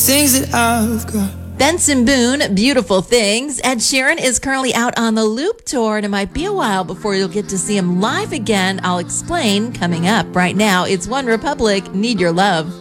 Things that I've got. Benson Boone, Beautiful Things. Ed Sheeran is currently out on the Loop tour, and it might be a while before you'll get to see him live again. I'll explain coming up. Right now, it's One Republic, Need Your Love.